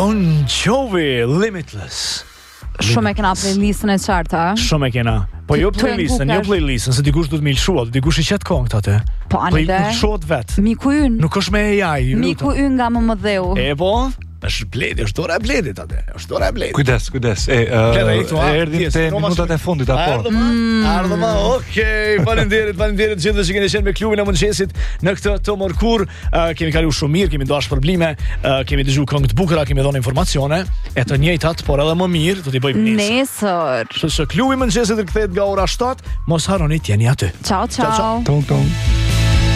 Bon Jovi, Limitless. Shumë e kena playlistën e qarta. Shumë e kena. Po jo playlistën, se dikush do të më lëshuat, dikush i qet këngët atë. Po anide. Nuk shohet vet. Miku ynë. Nuk është me AI. Miku ynë nga Mëmëdheu. E po? Është bledi, është dora e bledit atë. Është dora e bledit. Kujdes. Erdhim te minutat e fundit apo. Ardhëm. Okej, faleminderit gjithë që keni qenë me klubin e mëngjesit në këtë të mërkur. Kemi kaluar shumë mirë, kemi dashur probleme, kemi dëgjuar këngë të bukura, kemi dhënë informacione, e të njëjtat, por edhe më mirë do t'i bëjmë nesër. Kështu që klubi i mëngjesit rikthehet nga ora 7, mos harroni të jeni aty. Ciao. Tom.